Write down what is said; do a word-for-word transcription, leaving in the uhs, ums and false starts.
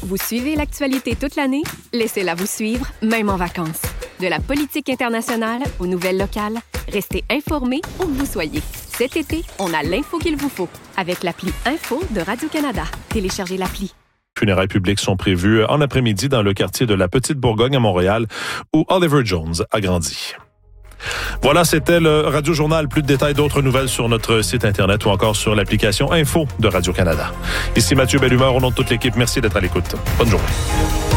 Vous suivez l'actualité toute l'année? Laissez-la vous suivre, même en vacances. De la politique internationale aux nouvelles locales, restez informés où que vous soyez. Cet été, on a l'info qu'il vous faut avec l'appli Info de Radio-Canada. Téléchargez l'appli. Funérailles publiques sont prévues en après-midi dans le quartier de la Petite Bourgogne à Montréal, où Oliver Jones a grandi. Voilà, c'était le Radio Journal. Plus de détails, d'autres nouvelles sur notre site Internet ou encore sur l'application Info de Radio-Canada. Ici Mathieu Bellumeur, au nom de toute l'équipe, merci d'être à l'écoute. Bonne journée.